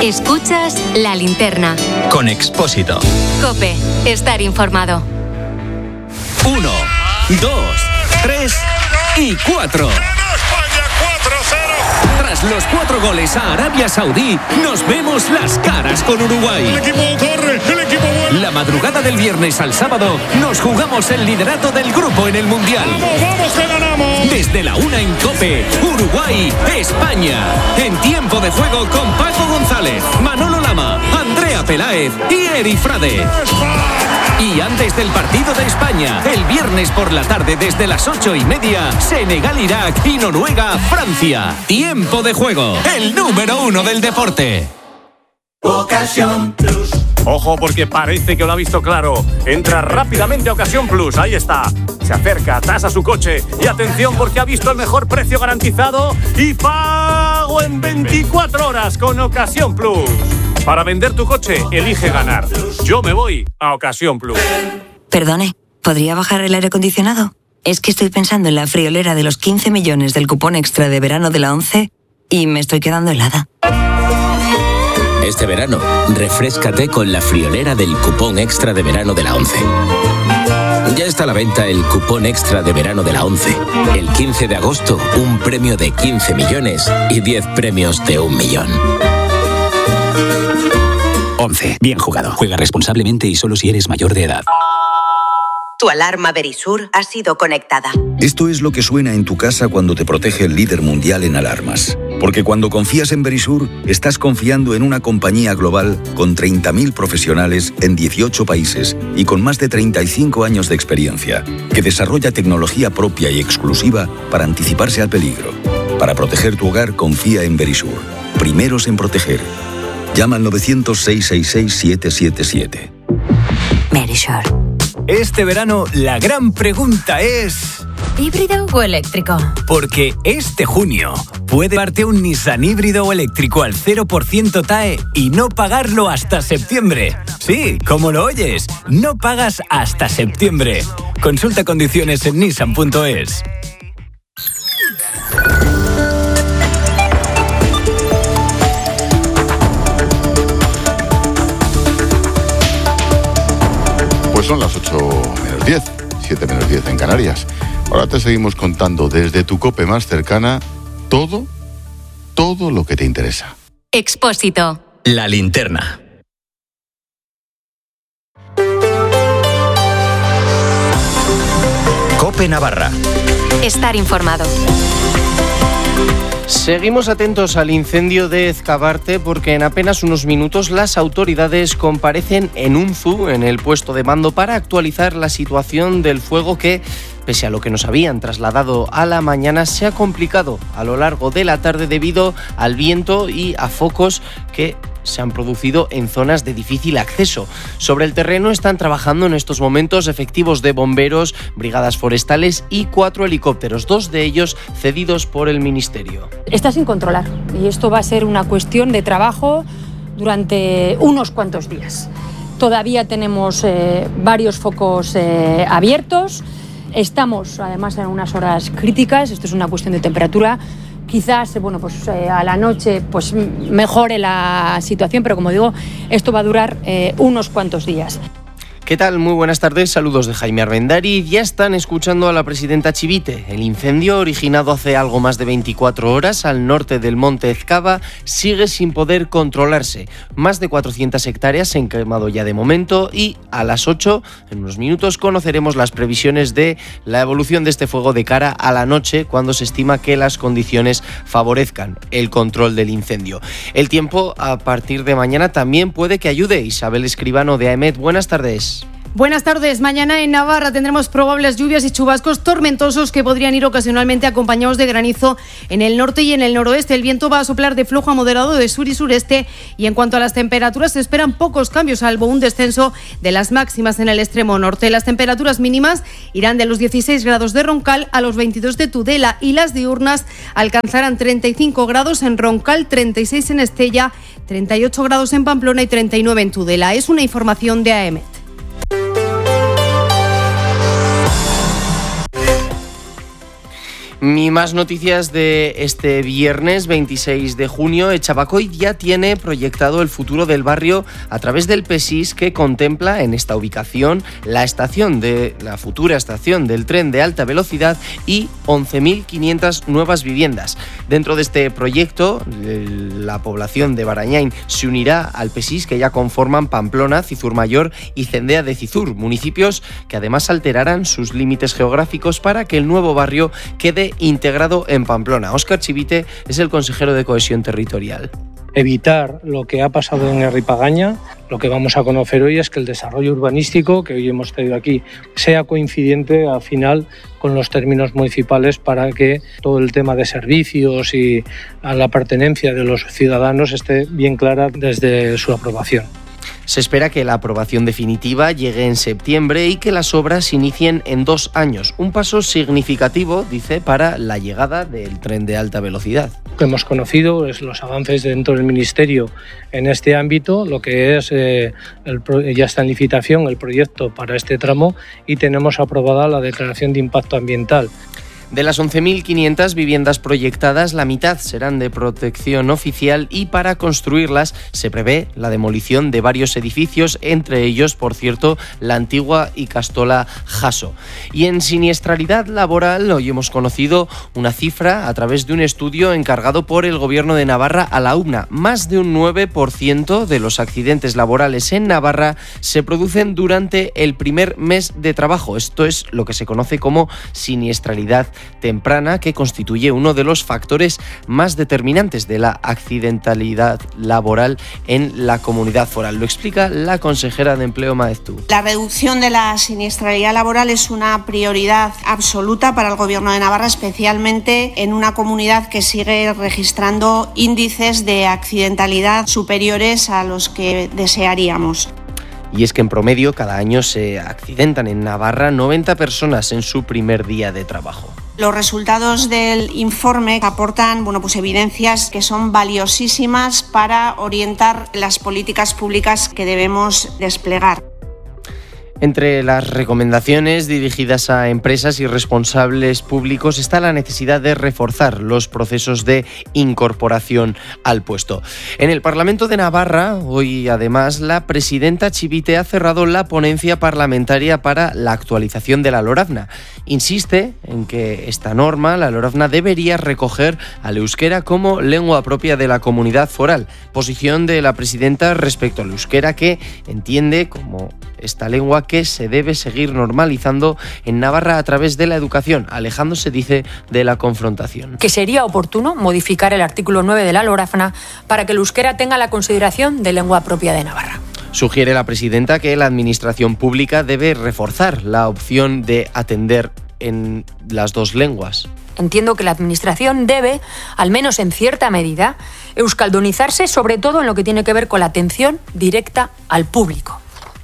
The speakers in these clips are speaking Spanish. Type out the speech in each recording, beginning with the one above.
Escuchas La Linterna. Con Expósito. COPE. Estar informado. 1, 2, 3 y 4. Tras los 4 goles a Arabia Saudí, nos vemos las caras con Uruguay. El equipo corre, el equipo vuelve. La madrugada del viernes al sábado, nos jugamos el liderato del grupo en el Mundial. ¡Vamos, que ganamos! Desde la 1 en COPE, Uruguay, España. En tiempo de juego con Paco González, Manolo Lama, Andrea Peláez y Eri Frade. Y antes del partido de España, el viernes por la tarde desde las 8:30, Senegal-Irak y Noruega-Francia. Tiempo de juego, el número 1 del deporte. Ocasión Plus. Ojo, porque parece que lo ha visto claro. Entra rápidamente a Ocasión Plus, ahí está. Se acerca, tasa su coche y atención porque ha visto el mejor precio garantizado y pago en 24 horas con Ocasión Plus. Para vender tu coche, elige ganar. Yo me voy a Ocasión Plus. Perdone, ¿podría bajar el aire acondicionado? Es que estoy pensando en la friolera de los 15 millones del cupón extra de verano de la 11 y me estoy quedando helada. Este verano, refréscate con la friolera del cupón extra de verano de la 11. Ya está a la venta el cupón extra de verano de la 11. El 15 de agosto, un premio de 15 millones y 10 premios de 1 millón. 11. Bien jugado. Juega responsablemente y solo si eres mayor de edad. Tu alarma Verisur ha sido conectada. Esto es lo que suena en tu casa cuando te protege el líder mundial en alarmas. Porque cuando confías en Verisur, estás confiando en una compañía global con 30.000 profesionales en 18 países y con más de 35 años de experiencia, que desarrolla tecnología propia y exclusiva para anticiparse al peligro. Para proteger tu hogar, confía en Verisur. Primeros en proteger. Llama al 900-666-777. Verisur. Este verano, la gran pregunta es... ¿híbrido o eléctrico? Porque este junio puede darte un Nissan híbrido o eléctrico al 0% TAE y no pagarlo hasta septiembre. Sí, como lo oyes, no pagas hasta septiembre. Consulta condiciones en nissan.es. Pues son las 8:10, 7:10 en Canarias. Ahora te seguimos contando desde tu COPE más cercana todo lo que te interesa. Expósito. La Linterna. COPE Navarra. Estar informado. Seguimos atentos al incendio de Ezcabarte porque en apenas unos minutos las autoridades comparecen en Unzu, en el puesto de mando, para actualizar la situación del fuego que, pese a lo que nos habían trasladado a la mañana, se ha complicado a lo largo de la tarde debido al viento y a focos que se han producido en zonas de difícil acceso. Sobre el terreno están trabajando en estos momentos efectivos de bomberos, brigadas forestales y 4 helicópteros, 2 de ellos cedidos por el Ministerio. Está sin controlar y esto va a ser una cuestión de trabajo durante unos cuantos días. Todavía tenemos varios focos abiertos. Estamos además en unas horas críticas. Esto es una cuestión de temperatura. Quizás a la noche mejore la situación, pero como digo, esto va a durar unos cuantos días. ¿Qué tal? Muy buenas tardes, saludos de Jaime Armendari. Ya están escuchando a la presidenta Chivite. El incendio, originado hace algo más de 24 horas al norte del monte Ezcaba, sigue sin poder controlarse. Más de 400 hectáreas se han quemado ya de momento y a las 8, en unos minutos, conoceremos las previsiones de la evolución de este fuego de cara a la noche, cuando se estima que las condiciones favorezcan el control del incendio. El tiempo a partir de mañana también puede que ayude. Isabel Escribano de AEMET, buenas tardes. Buenas tardes. Mañana en Navarra tendremos probables lluvias y chubascos tormentosos que podrían ir ocasionalmente acompañados de granizo en el norte y en el noroeste. El viento va a soplar de flojo a moderado de sur y sureste, y en cuanto a las temperaturas se esperan pocos cambios, salvo un descenso de las máximas en el extremo norte. Las temperaturas mínimas irán de los 16 grados de Roncal a los 22 de Tudela, y las diurnas alcanzarán 35 grados en Roncal, 36 en Estella, 38 grados en Pamplona y 39 en Tudela. Es una información de AEMET. Y más noticias de este viernes 26 de junio. Echabacoy ya tiene proyectado el futuro del barrio a través del PESIS, que contempla en esta ubicación la futura estación del tren de alta velocidad y 11.500 nuevas viviendas. Dentro de este proyecto, la población de Barañáin se unirá al PESIS, que ya conforman Pamplona, Cizur Mayor y Cendea de Cizur, municipios que además alterarán sus límites geográficos para que el nuevo barrio quede integrado en Pamplona. Óscar Chivite es el consejero de Cohesión Territorial. Evitar lo que ha pasado en Arripagaña. Lo que vamos a conocer hoy es que el desarrollo urbanístico que hoy hemos traído aquí sea coincidente al final con los términos municipales, para que todo el tema de servicios y a la pertenencia de los ciudadanos esté bien clara desde su aprobación. Se espera que la aprobación definitiva llegue en septiembre y que las obras se inicien en 2 años. Un paso significativo, dice, para la llegada del tren de alta velocidad. Lo que hemos conocido es los avances dentro del Ministerio en este ámbito, lo que es ya está en licitación el proyecto para este tramo y tenemos aprobada la declaración de impacto ambiental. De las 11.500 viviendas proyectadas, la mitad serán de protección oficial y para construirlas se prevé la demolición de varios edificios, entre ellos, por cierto, la antigua Ikastola Jaso. Y en siniestralidad laboral, hoy hemos conocido una cifra a través de un estudio encargado por el Gobierno de Navarra a la UNA. Más de un 9% de los accidentes laborales en Navarra se producen durante el primer mes de trabajo. Esto es lo que se conoce como siniestralidad temprana, que constituye uno de los factores más determinantes de la accidentalidad laboral en la comunidad foral. Lo explica la consejera de Empleo, Maeztu. La reducción de la siniestralidad laboral es una prioridad absoluta para el Gobierno de Navarra, especialmente en una comunidad que sigue registrando índices de accidentalidad superiores a los que desearíamos. Y es que en promedio cada año se accidentan en Navarra 90 personas en su primer día de trabajo. Los resultados del informe aportan evidencias que son valiosísimas para orientar las políticas públicas que debemos desplegar. Entre las recomendaciones dirigidas a empresas y responsables públicos está la necesidad de reforzar los procesos de incorporación al puesto. En el Parlamento de Navarra, hoy además, la presidenta Chivite ha cerrado la ponencia parlamentaria para la actualización de la Lorazna. Insiste en que esta norma, la Lorazna, debería recoger al euskera como lengua propia de la comunidad foral. Posición de la presidenta respecto al euskera, que entiende como esta lengua que se debe seguir normalizando en Navarra a través de la educación, alejándose, dice, de la confrontación. Que sería oportuno modificar el artículo 9 de la Lorazna para que el euskera tenga la consideración de lengua propia de Navarra. Sugiere la presidenta que la administración pública debe reforzar la opción de atender en las 2 lenguas. Entiendo que la administración debe, al menos en cierta medida, euskaldunizarse, sobre todo en lo que tiene que ver con la atención directa al público.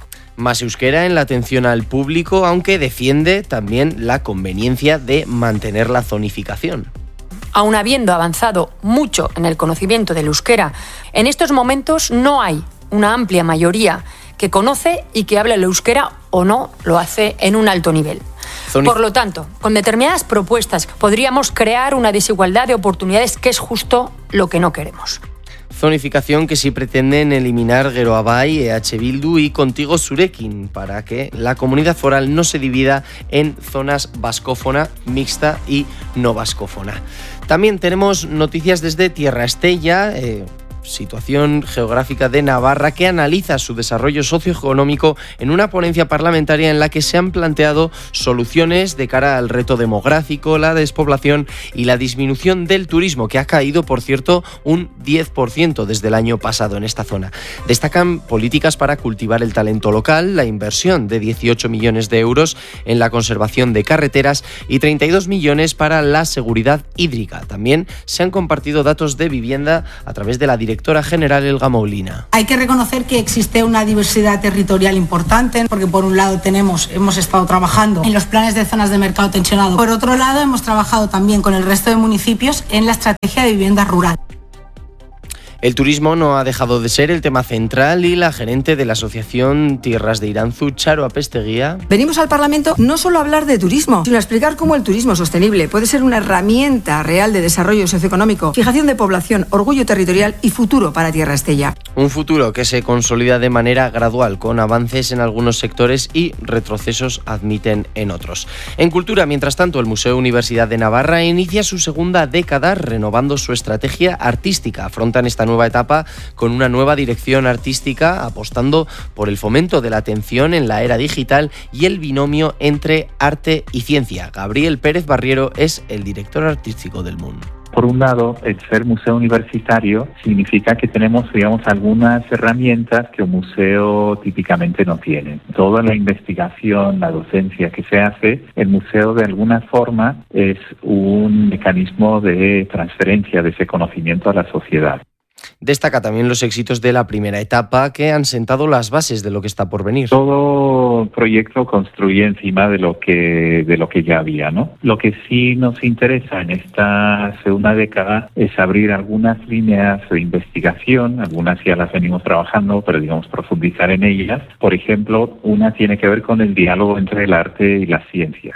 Más euskera en la atención al público, aunque defiende también la conveniencia de mantener la zonificación. Aun habiendo avanzado mucho en el conocimiento del euskera, en estos momentos no hay una amplia mayoría que conoce y que habla el euskera o no lo hace en un alto nivel. Por lo tanto, con determinadas propuestas podríamos crear una desigualdad de oportunidades, que es justo lo que no queremos. Zonificación que sí pretenden eliminar Geroabai, EH Bildu y Contigo Zurekin, para que la comunidad foral no se divida en zonas vascófona, mixta y no vascófona. También tenemos noticias desde Tierra Estella, situación geográfica de Navarra, que analiza su desarrollo socioeconómico en una ponencia parlamentaria en la que se han planteado soluciones de cara al reto demográfico, la despoblación y la disminución del turismo, que ha caído, por cierto, un 10% desde el año pasado en esta zona. Destacan políticas para cultivar el talento local, la inversión de 18 millones de euros en la conservación de carreteras y 32 millones para la seguridad hídrica. También se han compartido datos de vivienda a través de la directora general Elga Moulina. Hay que reconocer que existe una diversidad territorial importante, porque por un lado hemos estado trabajando en los planes de zonas de mercado tensionado. Por otro lado, hemos trabajado también con el resto de municipios en la estrategia de vivienda rural. El turismo no ha dejado de ser el tema central y la gerente de la Asociación Tierras de Iranzu, Charo Apesteguía. Venimos al Parlamento no solo a hablar de turismo, sino a explicar cómo el turismo sostenible puede ser una herramienta real de desarrollo socioeconómico, fijación de población, orgullo territorial y futuro para Tierra Estella. Un futuro que se consolida de manera gradual, con avances en algunos sectores y retrocesos, admiten, en otros. En cultura, mientras tanto, el Museo Universidad de Navarra inicia su segunda década renovando su estrategia artística. Afrontan esta nueva etapa con una nueva dirección artística, apostando por el fomento de la atención en la era digital y el binomio entre arte y ciencia. Gabriel Pérez Barriero es el director artístico del MUN. Por un lado, el ser museo universitario significa que tenemos, digamos, algunas herramientas que un museo típicamente no tiene. Toda la investigación, la docencia que se hace, el museo de alguna forma es un mecanismo de transferencia de ese conocimiento a la sociedad. Destaca también los éxitos de la primera etapa que han sentado las bases de lo que está por venir. Todo proyecto construye encima de lo que ya había, ¿no? Lo que sí nos interesa en esta segunda década es abrir algunas líneas de investigación, algunas ya las venimos trabajando, pero digamos profundizar en ellas. Por ejemplo, una tiene que ver con el diálogo entre el arte y las ciencias.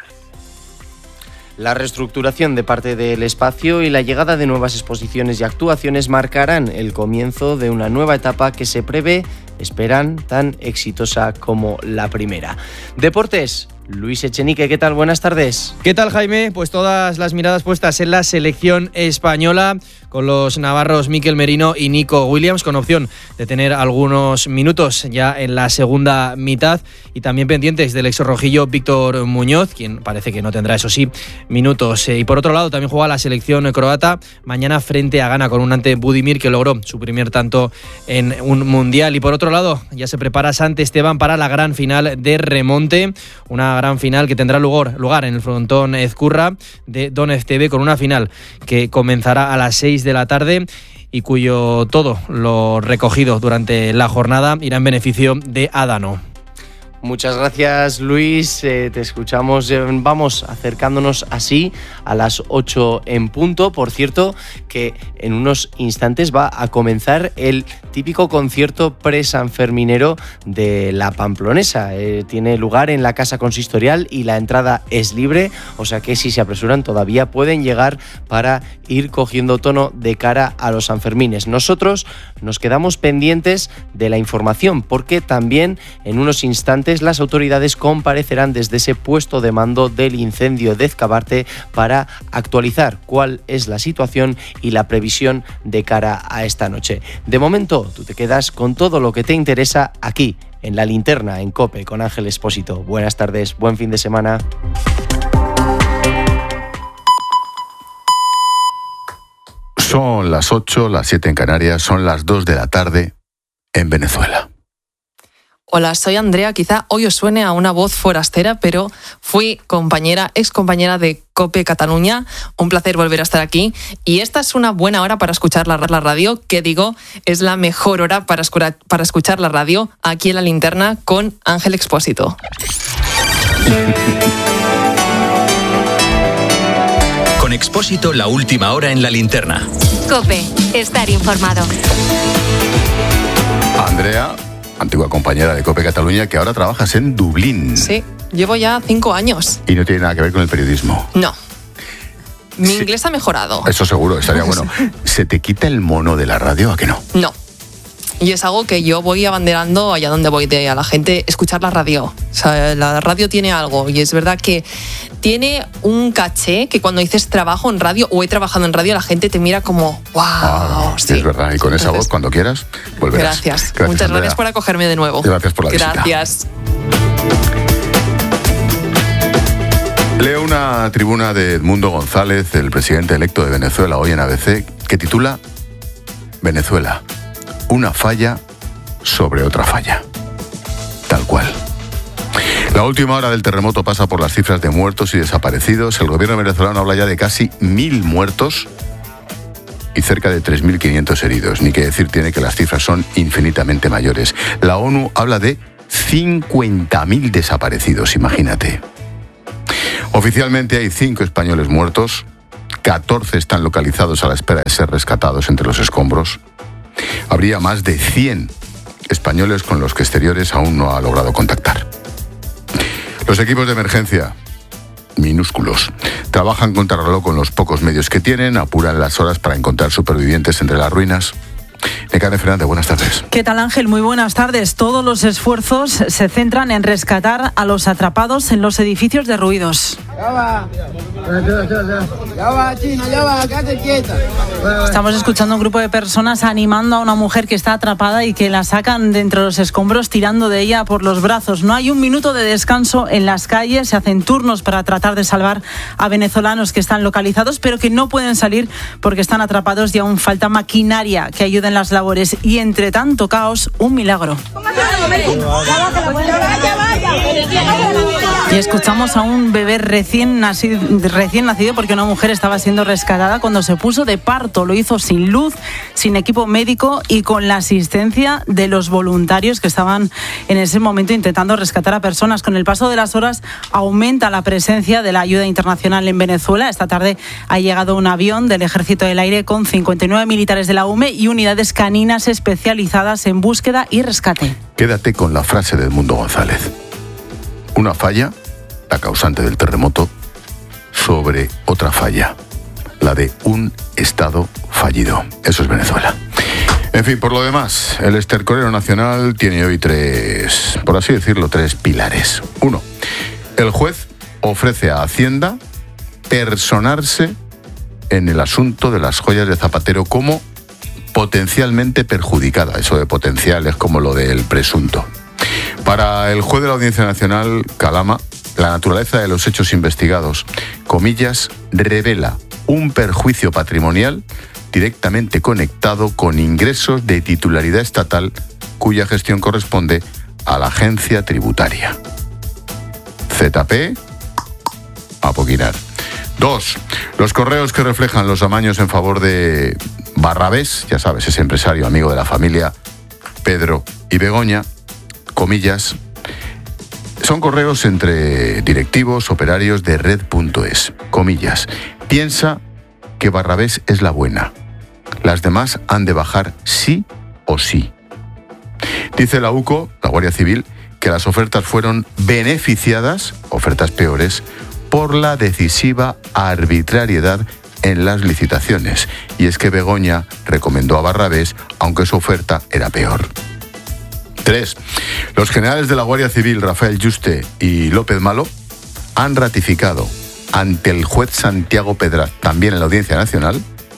La reestructuración de parte del espacio y la llegada de nuevas exposiciones y actuaciones marcarán el comienzo de una nueva etapa que se prevé, esperan, tan exitosa como la primera. Deportes. Luis Echenique, ¿qué tal? Buenas tardes. ¿Qué tal, Jaime? Pues todas las miradas puestas en la selección española, con los navarros Mikel Merino y Nico Williams, con opción de tener algunos minutos ya en la segunda mitad, y también pendientes del exrojillo Víctor Muñoz, quien parece que no tendrá, eso sí, minutos. Y por otro lado, también juega la selección croata mañana frente a Ghana, con un ante Budimir que logró su primer tanto en un mundial. Y por otro lado, ya se prepara Sant Esteban para la gran final de remonte, una gran final que tendrá lugar en el frontón Ezcurra de Donetsk TV, con una final que comenzará a las 6 de la tarde y cuyo todo lo recogido durante la jornada irá en beneficio de Adano. Muchas gracias, Luis. Te escuchamos. Vamos acercándonos así a las 8 en punto. Por cierto, que en unos instantes va a comenzar el típico concierto pre-sanferminero de la Pamplonesa. Tiene lugar en la Casa Consistorial y la entrada es libre, o sea que si se apresuran todavía pueden llegar para ir cogiendo tono de cara a los Sanfermines. Nosotros nos quedamos pendientes de la información, porque también en unos instantes las autoridades comparecerán desde ese puesto de mando del incendio de Ezcabarte para actualizar cuál es la situación y la previsión de cara a esta noche. De momento, tú te quedas con todo lo que te interesa aquí, en La Linterna, en COPE, con Ángel Expósito. Buenas tardes, buen fin de semana. Son las 8, las 7 en Canarias, son las 2 de la tarde en Venezuela. Hola, soy Andrea. Quizá hoy os suene a una voz forastera, pero fui ex compañera de COPE Cataluña. Un placer volver a estar aquí. Y esta es una buena hora para escuchar la radio, que digo, es la mejor hora para escuchar la radio aquí en La Linterna con Ángel Expósito. Con Expósito, la última hora en La Linterna. COPE, estar informado. Andrea, antigua compañera de COPE Cataluña, que ahora trabajas en Dublín. Sí, llevo ya 5 años. Y no tiene nada que ver con el periodismo. No. Mi inglés ha mejorado. Eso seguro, estaría bueno. ¿Se te quita el mono de la radio, a que no? No. Y es algo que yo voy abanderando allá donde voy, a la gente escuchar la radio. O sea, la radio tiene algo, y es verdad que tiene un caché que cuando dices trabajo en radio o he trabajado en radio, la gente te mira como ¡wow! Sí, es verdad. Y con esa voz, cuando quieras, volverás. Gracias. Muchas Andrea. gracias por acogerme de nuevo. Gracias por la visita. Gracias. Leo una tribuna de Edmundo González, el presidente electo de Venezuela, hoy en ABC, que titula Venezuela, una falla sobre otra falla. Tal cual. La última hora del terremoto pasa por las cifras de muertos y desaparecidos. El gobierno venezolano habla ya de casi 1.000 muertos y cerca de 3.500 heridos. Ni que decir tiene que las cifras son infinitamente mayores. La ONU habla de 50.000 desaparecidos, imagínate. Oficialmente hay 5 españoles muertos, 14 están localizados a la espera de ser rescatados entre los escombros. Habría más de 100 españoles con los que Exteriores aún no ha logrado contactar. Los equipos de emergencia, minúsculos, trabajan contrarreloj con los pocos medios que tienen, apuran las horas para encontrar supervivientes entre las ruinas. Nekane Fernández, buenas tardes. ¿Qué tal, Ángel? Muy buenas tardes. Todos los esfuerzos se centran en rescatar a los atrapados en los edificios derruidos. Ya va, China, ya va, quédate quieta. Estamos escuchando a un grupo de personas animando a una mujer que está atrapada y que la sacan de entre los escombros tirando de ella por los brazos. No hay un minuto de descanso en las calles, se hacen turnos para tratar de salvar a venezolanos que están localizados, pero que no pueden salir porque están atrapados y aún falta maquinaria que ayude en las labores. Y entre tanto caos, un milagro. Y escuchamos a un bebé recién nacido porque una mujer estaba siendo rescatada cuando se puso de parto. Lo hizo sin luz, sin equipo médico y con la asistencia de los voluntarios que estaban en ese momento intentando rescatar a personas. Con el paso de las horas aumenta la presencia de la ayuda internacional en Venezuela. Esta tarde ha llegado un avión del Ejército del Aire con 59 militares de la UME y unidades caninas especializadas en búsqueda y rescate. Quédate con la frase de Edmundo González. Una falla, la causante del terremoto, sobre otra falla, la de un Estado fallido. Eso es Venezuela. En fin, por lo demás, el estercolero nacional tiene hoy tres, por así decirlo, tres pilares. Uno, el juez ofrece a Hacienda personarse en el asunto de las joyas de Zapatero como potencialmente perjudicada. Eso de potencial es como lo del presunto. Para el juez de la Audiencia Nacional, Calama, la naturaleza de los hechos investigados, comillas, revela un perjuicio patrimonial directamente conectado con ingresos de titularidad estatal cuya gestión corresponde a la agencia tributaria. ZP, a poquinar. 2. Los correos que reflejan los amaños en favor de Barrabés, ya sabes, ese empresario amigo de la familia Pedro y Begoña, comillas, son correos entre directivos, operarios de Red.es, comillas. Piensa que Barrabés es la buena. Las demás han de bajar sí o sí. Dice la UCO, la Guardia Civil, que las ofertas fueron beneficiadas, ofertas peores, por la decisiva arbitrariedad en las licitaciones. Y es que Begoña recomendó a Barrabés, aunque su oferta era peor. 3. Los generales de la Guardia Civil, Rafael Yuste y López Malo, han ratificado ante el juez Santiago Pedraz, también en la Audiencia Nacional,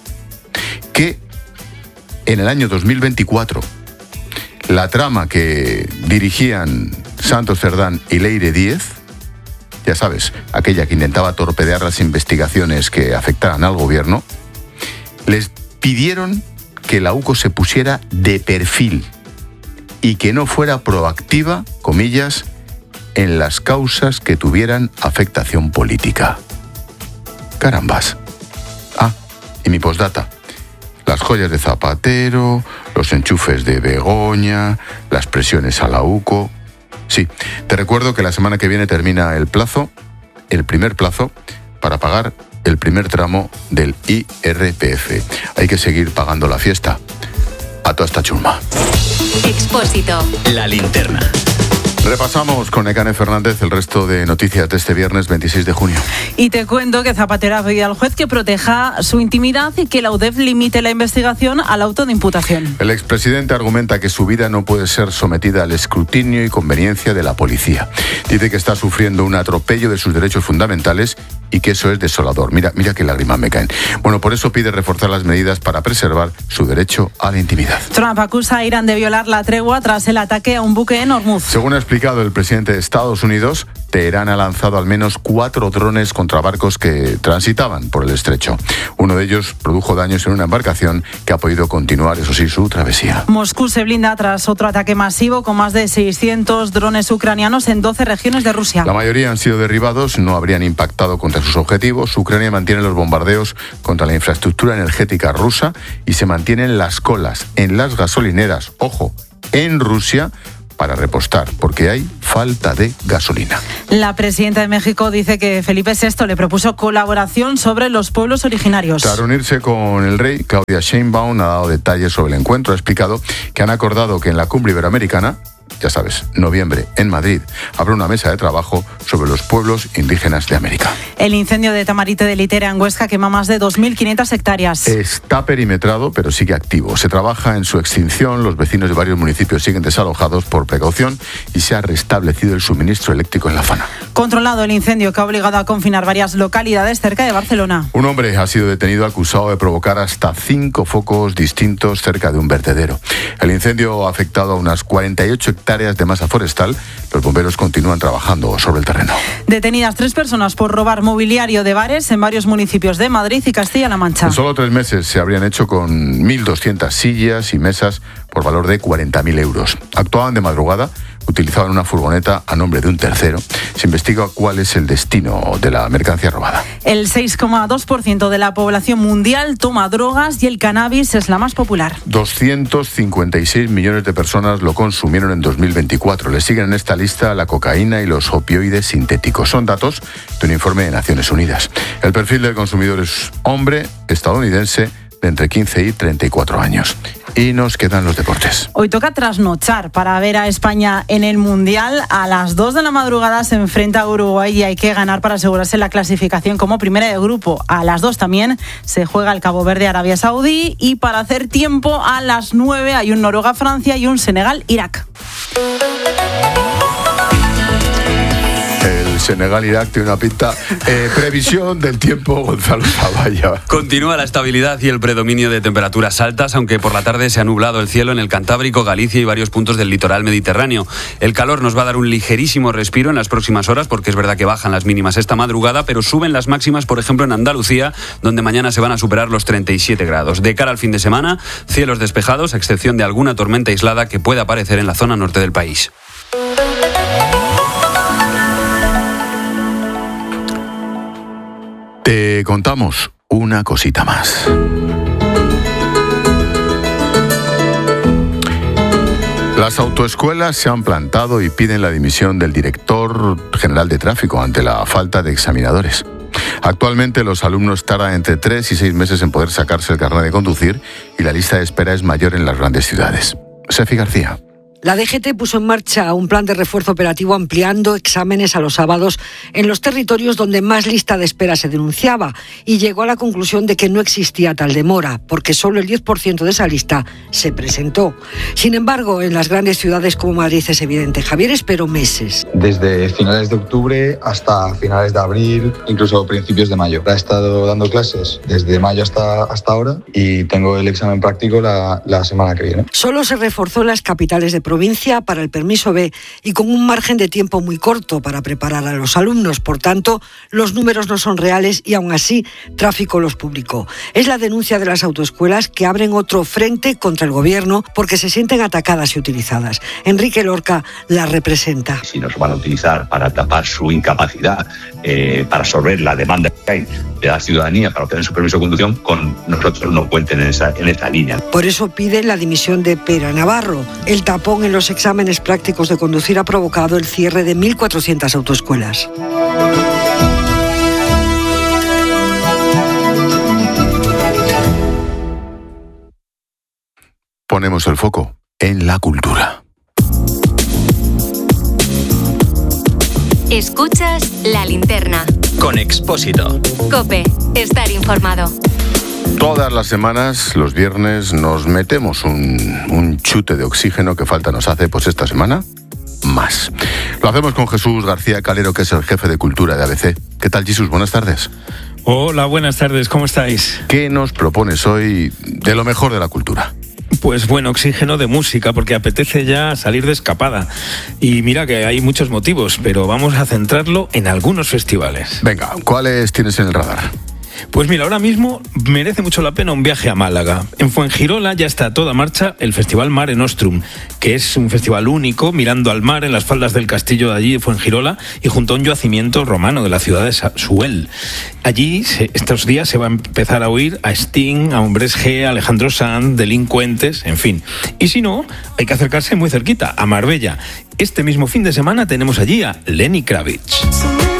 que en el año 2024 la trama que dirigían Santos Cerdán y Leire Díez, ya sabes, aquella que intentaba torpedear las investigaciones que afectaran al gobierno, les pidieron que la UCO se pusiera de perfil y que no fuera proactiva, comillas, en las causas que tuvieran afectación política. Carambas. Ah, y mi postdata. Las joyas de Zapatero, los enchufes de Begoña, las presiones a la UCO. Sí, te recuerdo que la semana que viene termina el primer plazo, para pagar el primer tramo del IRPF. Hay que seguir pagando la fiesta a toda esta chusma. Expósito. La linterna. Repasamos con Nekane Fernández el resto de noticias de este viernes 26 de junio. Y te cuento que Zapatero ha pedido al juez que proteja su intimidad y que la UDEF limite la investigación al auto de imputación. El expresidente argumenta que su vida no puede ser sometida al escrutinio y conveniencia de la policía. Dice que está sufriendo un atropello de sus derechos fundamentales y que eso es desolador. Mira qué lágrimas me caen. Bueno, por eso pide reforzar las medidas para preservar su derecho a la intimidad. Trump acusa a Irán de violar la tregua tras el ataque a un buque en Hormuz. Según ha explicado el presidente de Estados Unidos, Teherán ha lanzado al menos 4 drones contra barcos que transitaban por el estrecho. Uno de ellos produjo daños en una embarcación que ha podido continuar, eso sí, su travesía. Moscú se blinda tras otro ataque masivo con más de 600 drones ucranianos en 12 regiones de Rusia. La mayoría han sido derribados, no habrían impactado contra sus objetivos. Ucrania mantiene los bombardeos contra la infraestructura energética rusa y se mantienen las colas en las gasolineras, ojo, en Rusia, para repostar, porque hay falta de gasolina. La presidenta de México dice que Felipe VI le propuso colaboración sobre los pueblos originarios. Tras reunirse con el rey, Claudia Sheinbaum ha dado detalles sobre el encuentro. Ha explicado que han acordado que en la cumbre iberoamericana, ya sabes, noviembre, en Madrid, habrá una mesa de trabajo sobre los pueblos indígenas de América. El incendio de Tamarite de Litera en Huesca quema más de 2.500 hectáreas. Está perimetrado, pero sigue activo. Se trabaja en su extinción. Los vecinos de varios municipios siguen desalojados por precaución y se ha restablecido el suministro eléctrico en la zona. Controlado el incendio que ha obligado a confinar varias localidades cerca de Barcelona. Un hombre ha sido detenido acusado de provocar hasta 5 focos distintos cerca de un vertedero. El incendio ha afectado a unas 48 hectáreas de masa forestal. Los bomberos continúan trabajando sobre el terreno. Detenidas 3 personas por robar mobiliario de bares en varios municipios de Madrid y Castilla-La Mancha. En solo 3 meses se habrían hecho con 1.200 sillas y mesas por valor de 40.000 euros. Actuaban de madrugada, utilizaban una furgoneta a nombre de un tercero. Se investiga cuál es el destino de la mercancía robada. El 6,2% de la población mundial toma drogas y el cannabis es la más popular. 256 millones de personas lo consumieron en 2024. Le siguen en esta lista la cocaína y los opioides sintéticos. Son datos de un informe de Naciones Unidas. El perfil del consumidor es hombre estadounidense de entre 15 y 34 años. Y nos quedan los deportes. Hoy toca trasnochar para ver a España en el Mundial. A las 2 de la madrugada se enfrenta a Uruguay y hay que ganar para asegurarse la clasificación como primera de grupo. A las 2 también se juega el Cabo Verde-Arabia Saudí y para hacer tiempo a las 9 hay un Noruega-Francia y un Senegal-Irak. Senegal-Irak tiene una pinta. Previsión del tiempo, Gonzalo Zavalla. Continúa la estabilidad y el predominio de temperaturas altas, aunque por la tarde se ha nublado el cielo en el Cantábrico, Galicia y varios puntos del litoral mediterráneo. El calor nos va a dar un ligerísimo respiro en las próximas horas, porque es verdad que bajan las mínimas esta madrugada, pero suben las máximas, por ejemplo, en Andalucía, donde mañana se van a superar los 37 grados. De cara al fin de semana, cielos despejados, a excepción de alguna tormenta aislada que pueda aparecer en la zona norte del país. Te contamos una cosita más. Las autoescuelas se han plantado y piden la dimisión del director general de tráfico ante la falta de examinadores. Actualmente los alumnos tardan entre 3 y 6 meses en poder sacarse el carnet de conducir y la lista de espera es mayor en las grandes ciudades. Sefi García. La DGT puso en marcha un plan de refuerzo operativo ampliando exámenes a los sábados en los territorios donde más lista de espera se denunciaba y llegó a la conclusión de que no existía tal demora, porque solo el 10% de esa lista se presentó. Sin embargo, en las grandes ciudades como Madrid es evidente. Javier esperó meses. Desde finales de octubre hasta finales de abril, incluso principios de mayo. He estado dando clases desde mayo hasta ahora y tengo el examen práctico la semana que viene. Solo se reforzó en las capitales de provincia para el permiso B y con un margen de tiempo muy corto para preparar a los alumnos. Por tanto, los números no son reales y aún así Tráfico los publicó. Es la denuncia de las autoescuelas que abren otro frente contra el gobierno porque se sienten atacadas y utilizadas. Enrique Lorca la representa. Si nos van a utilizar para tapar su incapacidad, para absorber la demanda que hay de la ciudadanía para obtener su permiso de conducción, con nosotros no cuenten en esta línea. Por eso piden la dimisión de Pera Navarro. El tapón en los exámenes prácticos de conducir ha provocado el cierre de 1.400 autoescuelas. Ponemos el foco en la cultura. Escuchas La Linterna. Con Expósito. COPE. Estar informado. Todas las semanas, los viernes, nos metemos un chute de oxígeno que falta nos hace, pues esta semana, más. Lo hacemos con Jesús García Calero, que es el jefe de cultura de ABC. ¿Qué tal, Jesús? Buenas tardes. Hola, buenas tardes, ¿cómo estáis? ¿Qué nos propones hoy de lo mejor de la cultura? Pues buen oxígeno de música, porque apetece ya salir de escapada. Y mira que hay muchos motivos, pero vamos a centrarlo en algunos festivales. Venga, ¿cuáles tienes en el radar? Pues mira, ahora mismo merece mucho la pena un viaje a Málaga. En Fuengirola ya está a toda marcha el Festival Mare Nostrum, que es un festival único, mirando al mar en las faldas del castillo de allí de Fuengirola y junto a un yacimiento romano de la ciudad de Suel. Allí, estos días, se va a empezar a oír a Sting, a Hombres G, a Alejandro Sanz, Delincuentes, en fin. Y si no, hay que acercarse muy cerquita, a Marbella. Este mismo fin de semana tenemos allí a Lenny Kravitz.